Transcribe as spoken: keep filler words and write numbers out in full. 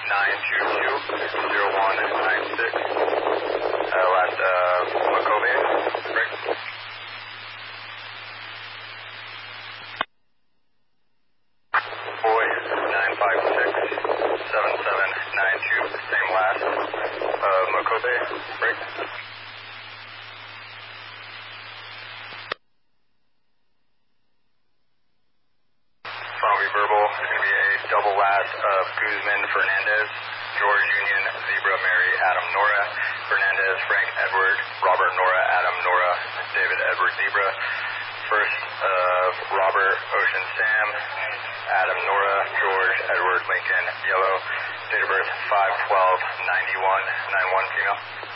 nine two two, zero one nine six. Uh, last, uh, Makobe, break. Boy, nine five six, seven seven nine two, same last. Uh, Makobe, break. Final verbal is going to be a double last of Guzman, Fernandez, George Union, Zebra, Mary, Adam, Nora, Fernandez, Frank, Edward, Robert, Nora, Adam, Nora, David, Edward, Zebra. First of Robert, Ocean, Sam, Adam, Nora, George, Edward, Lincoln, Yellow. Date of birth five twelve ninety-one, nine one female.